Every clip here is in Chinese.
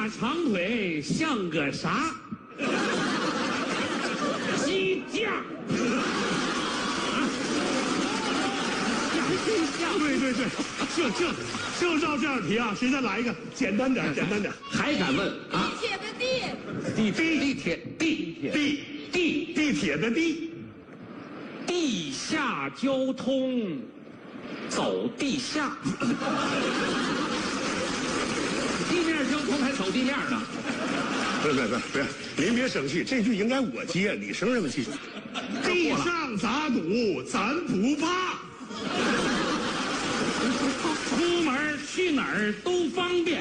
大长腿像个啥？鸡架。 对，就照这样题啊，谁再来一个简单点，简单点。 还敢问啊？ 地铁的地， 地铁的地， 地下交通，走地下。地面交通还走地面呢？ 不是，您别生气，这句应该我接，你生什么气？地上咋堵，咱不怕。 出门去哪儿都方便。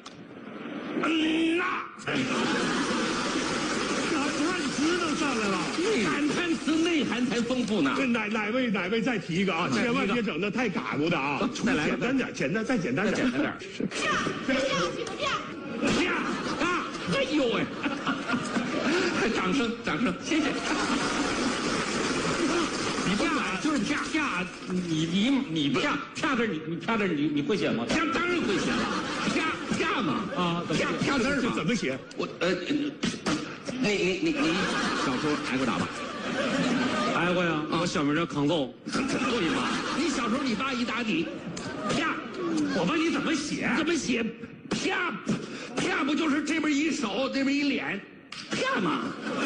感叹词都上来了， 感叹词内涵才丰富呢。 哪位再提一个啊？千万别整的太嘎咕的啊！ 再来简单点，再简单点。 啪！哎呦喂！掌声，谢谢。你啪就是啪，你啪字你会写吗？啪当然会写了，啪嘛啊，啪字嘛怎么写？ 我你小时候挨过打吧？挨过呀，我小名叫康揍。对嘛？你小时候你爸一打你，啪，我问你怎么写？啪不就是这边一手，这边一脸，啪嘛？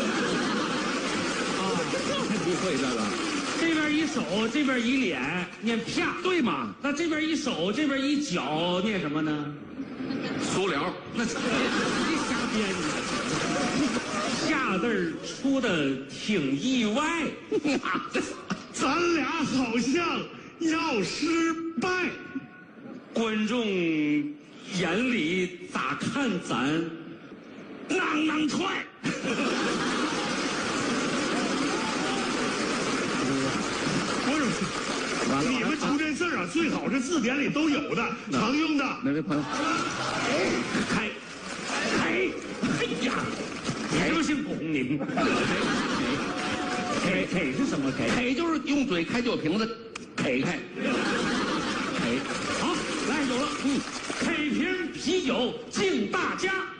啊，还不会这个。这边一手，这边一脸，念啪，对吗？那这边一手，这边一脚，念什么呢？足疗。那你瞎编的。下字儿出的挺意外， 咱俩好像要失败。 观众眼里咋看咱？啷踹。 你们出这字啊，最好是字典里都有的，常用的。 哪位朋友？开，哎呀，你就姓龚您。开是什么开？开就是用嘴开酒瓶子，开。好，来有了，开瓶啤酒敬大家。